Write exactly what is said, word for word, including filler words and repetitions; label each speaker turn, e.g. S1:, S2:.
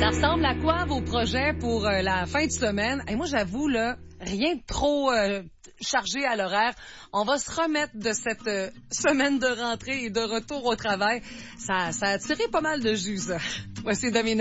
S1: Ça ressemble à quoi vos projets pour euh, la fin de semaine? Et moi, j'avoue, là, rien de trop euh, chargé à l'horaire. On va se remettre de cette euh, semaine de rentrée et de retour au travail. Ça, ça a tiré pas mal de jus, ça. Voici Dominique.